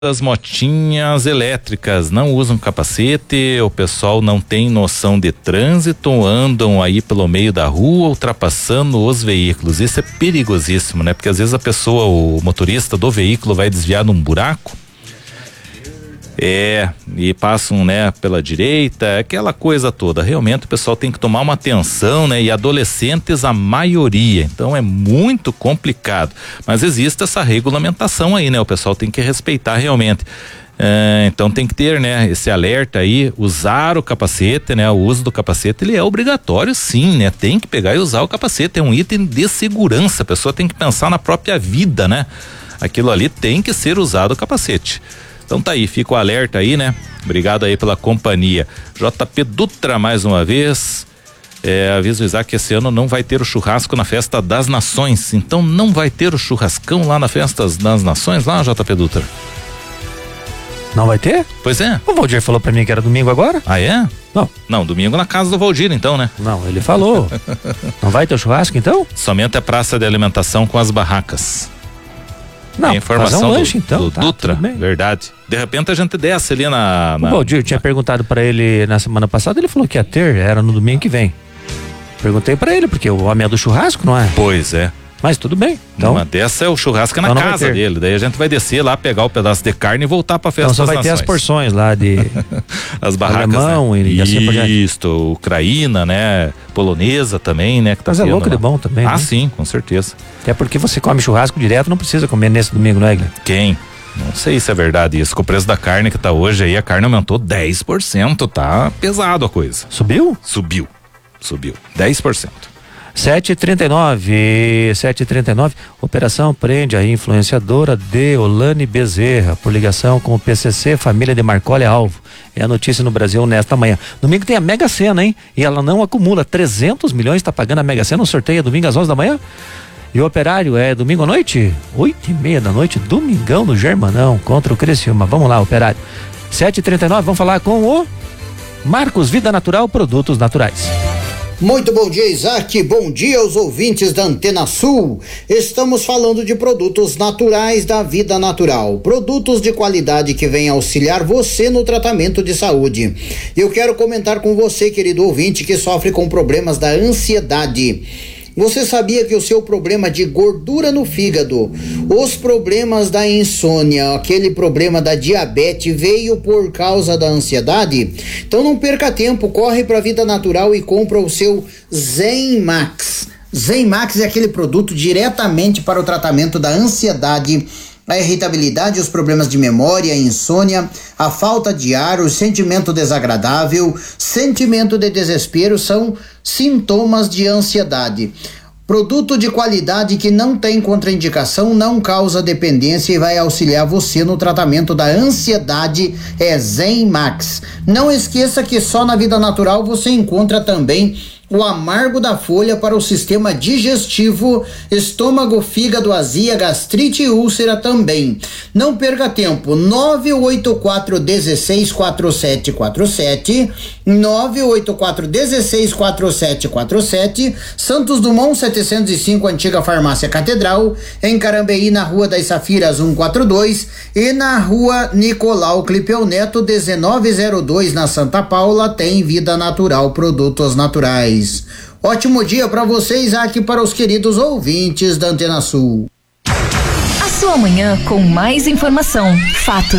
das motinhas elétricas não usam capacete, o pessoal não tem noção de trânsito, andam aí pelo meio da rua ultrapassando os veículos. Isso é perigosíssimo, né? Porque às vezes a pessoa, o motorista do veículo vai desviar num buraco e passam, né, pela direita, aquela coisa toda. Realmente o pessoal tem que tomar uma atenção, né? E adolescentes a maioria, então é muito complicado, mas existe essa regulamentação aí, né? O pessoal tem que respeitar realmente. Então tem que ter, né, esse alerta aí, usar o capacete, né? O uso do capacete, ele é obrigatório sim, né? Tem que pegar e usar o capacete, é um item de segurança, a pessoa tem que pensar na própria vida, né? Aquilo ali tem que ser usado o capacete. Então tá aí, fica o alerta aí, né? Obrigado aí pela companhia. JP Dutra mais uma vez. Aviso o Isaac que esse ano não vai ter o churrasco na Festa das Nações. Então não vai ter o churrascão lá na Festa das Nações, lá, JP Dutra? Não vai ter? Pois é. O Valdir falou pra mim que era domingo agora. Ah, é? Não. Não, domingo na casa do Valdir, então, né? Não, ele falou. Não vai ter o churrasco, então? Somente a praça de alimentação com as barracas. Não, informação fazer um lanche, então, do tá, Dutra, verdade. De repente a gente desce ali na... O Valdir tinha perguntado pra ele na semana passada, ele falou que ia ter, era no domingo que vem. Perguntei pra ele, porque o homem é do churrasco, não é? Pois é. Mas tudo bem. Então, uma dessa é o churrasco na casa dele, daí a gente vai descer lá, pegar o pedaço de carne e voltar pra Festa das Nações. Então só vai ter as porções lá de... as barracas, alemão, né? E assim por diante. Isso, ucraína, né? Polonesa também, né? Que tá. Mas é louco de bom também, Ah, né? sim, com certeza. Até porque você come churrasco direto, não precisa comer nesse domingo, não é, Guilherme? Quem? Não sei se é verdade isso. Com o preço da carne que tá hoje aí, a carne aumentou 10%, tá pesado a coisa. Subiu? Subiu, 10%. 7h39, operação prende a influenciadora Deolane Bezerra por ligação com o PCC, família de Marcoli é alvo. É a notícia no Brasil nesta manhã. Domingo tem a Mega Sena, hein? E ela não acumula 300 milhões, tá pagando a Mega Sena, o sorteio é domingo às 11 da manhã. E o Operário é domingo à noite, 8h30 da noite, domingão no Germanão contra o Criciúma. Vamos lá, Operário. 7h39, vamos falar com o Marcos Vida Natural, produtos naturais. Muito bom dia, Isaac. Bom dia aos ouvintes da Antena Sul. Estamos falando de produtos naturais da Vida Natural. Produtos de qualidade que vêm auxiliar você no tratamento de saúde. Eu quero comentar com você, querido ouvinte, que sofre com problemas da ansiedade. Você sabia que o seu problema de gordura no fígado, os problemas da insônia, aquele problema da diabetes veio por causa da ansiedade? Então não perca tempo, corre para a Vida Natural e compra o seu Zen Max. Zen Max é aquele produto diretamente para o tratamento da ansiedade, a irritabilidade, os problemas de memória, a insônia, a falta de ar, o sentimento desagradável, sentimento de desespero são sintomas de ansiedade. Produto de qualidade que não tem contraindicação, não causa dependência e vai auxiliar você no tratamento da ansiedade, é Zen Max. Não esqueça que só na Vida Natural você encontra também o amargo da folha para o sistema digestivo, estômago, fígado, azia, gastrite e úlcera também. Não perca tempo, 984-164747, 984-164747, Santos Dumont 705, Antiga Farmácia Catedral, em Carambeí, na Rua das Safiras 142 e na Rua Nicolau Clipeu Neto 1902, na Santa Paula, tem Vida Natural, produtos naturais. Ótimo dia para vocês, aqui para os queridos ouvintes da Antena Sul. A sua manhã com mais informação, fatos